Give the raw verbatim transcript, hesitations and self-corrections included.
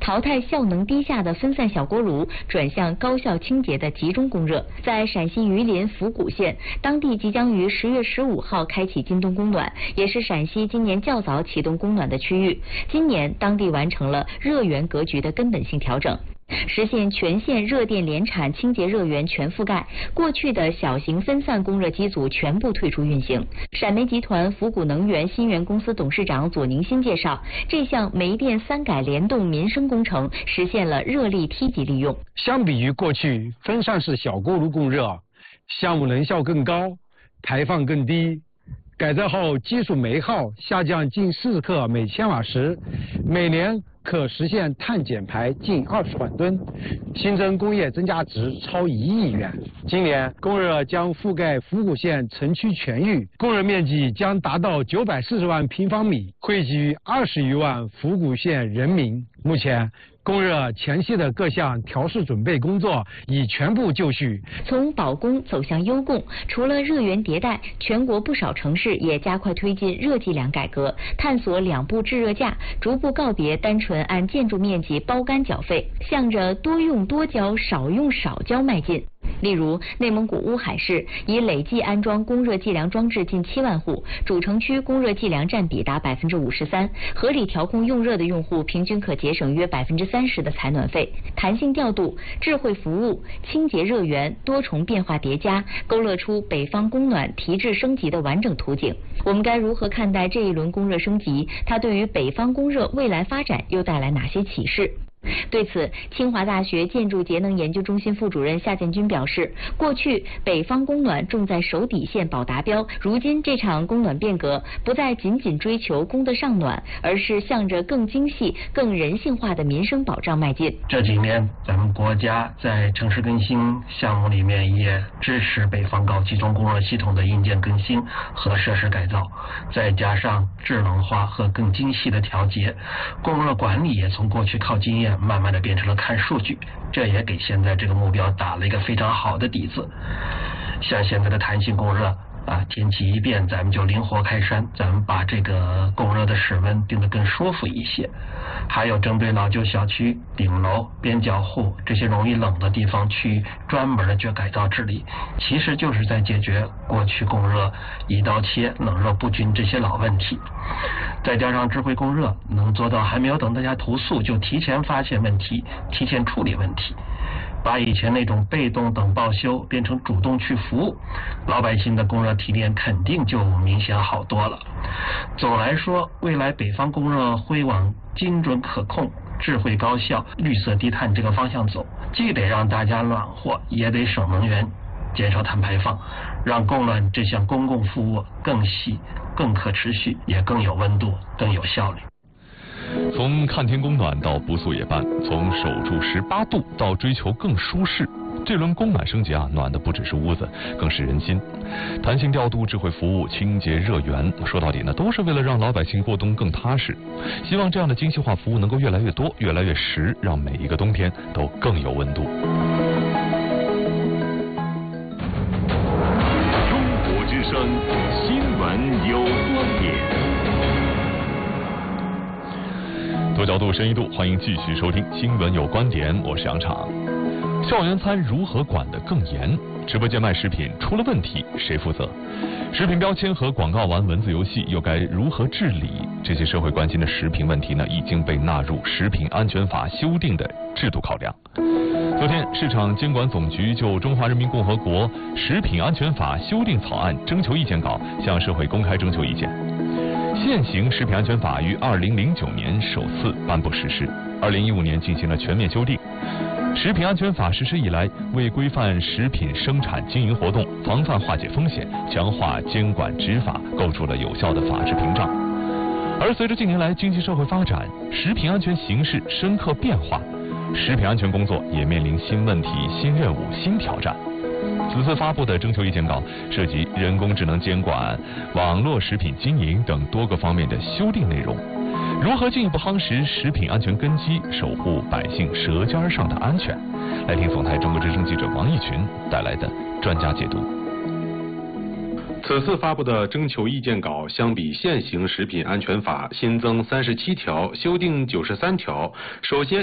淘汰效能低下的分散小锅炉，转向高效清洁的集中供热。在陕西榆林府谷县，当地即将于十月十五号开启今冬供暖，也是陕西今年较早启动供暖的区域。今年当地完成了热源格局的根本性调整，实现全县热电联产清洁热源全覆盖，过去的小型分散供热机组全部退出运行。陕煤集团府谷能源新源公司董事长左宁新介绍，这项煤电三改联动民生工程实现了热力梯级利用。 相比于过去分散式小锅炉供热，项目能效更高，排放更低。改造后基础煤耗下降近四克每千瓦时，每年可实现碳减排近二十万吨，新增工业增加值超一亿元。今年供热将覆盖府谷县城区全域，供热面积将达到九百四十万平方米，惠及二十余万府谷县人民。目前供热前期的各项调试准备工作已全部就绪。 从保供走向优供，除了热源迭代，全国不少城市也加快推进热计量改革，探索两步制热价，逐步告别单纯按建筑面积包干缴费，向着多用多交、少用少交迈进。例如，内蒙古乌海市已累计安装供热计量装置近七万户，主城区供热计量占比达百分之五十三，合理调控用热的用户平均可节省约百分之三十的采暖费。弹性调度、智慧服务、清洁热源多重变化叠加，勾勒出北方供暖提质升级的完整图景。我们该如何看待这一轮供热升级？它对于北方供热未来发展又带来哪些启示？对此，清华大学建筑节能研究中心副主任夏建军表示，过去北方供暖重在守底线保达标，如今这场供暖变革不再仅仅追求供得上暖，而是向着更精细、更人性化的民生保障迈进。 这几年咱们国家在城市更新项目里面也支持北方高集中供热系统的硬件更新和设施改造，再加上智能化和更精细的调节，供热管理也从过去靠经验慢慢的变成了看数据，这也给现在这个目标打了一个非常好的底子。像现在的弹性供热啊，天气一变咱们就灵活开栓，咱们把这个供热的室温定得更舒服一些。还有针对老旧小区、顶楼、边角户这些容易冷的地方去专门的去改造治理，其实就是在解决过去供热一刀切、冷热不均这些老问题。再加上智慧供热，能做到还没有等大家投诉就提前发现问题，提前处理问题，把以前那种被动等报修变成主动去服务，老百姓的供热体验肯定就明显好多了。总来说，未来北方供热会往精准可控、智慧高效、绿色低碳这个方向走，既得让大家暖和，也得省能源，减少碳排放，让供暖这项公共服务更细、更可持续，也更有温度、更有效率。 从看天供暖到不速也半，从守住十八度到追求更舒适，这轮供暖升级啊，暖的不只是屋子，更是人心。弹性调度、智慧服务、清洁热源，说到底呢，都是为了让老百姓过冬更踏实。希望这样的精细化服务能够越来越多、越来越实，让每一个冬天都更有温度。 中国之声新闻有观点。 多角度、深一度，欢迎继续收听《新闻有观点》，我是杨昶。校园餐如何管得更严？直播间卖食品出了问题，谁负责？食品标签和广告玩文字游戏又该如何治理？这些社会关心的食品问题呢，已经被纳入《食品安全法》修订的制度考量。昨天，市场监管总局就《中华人民共和国食品安全法》修订草案征求意见稿向社会公开征求意见。现行食品安全法于二零零九年首次颁布实施，二零一五年进行了全面修订。食品安全法实施以来，为规范食品生产经营活动，防范化解风险，强化监管执法，构筑了有效的法治屏障。而随着近年来经济社会发展，食品安全形势深刻变化，食品安全工作也面临新问题、新任务、新挑战。此次发布的征求意见稿涉及人工智能监管、网络食品经营等多个方面的修订内容。如何进一步夯实食品安全根基，守护百姓舌尖上的安全？来听总台中国之声记者王义群带来的专家解读。 此次发布的征求意见稿相比现行食品安全法新增三十七条，修订九十三条。首先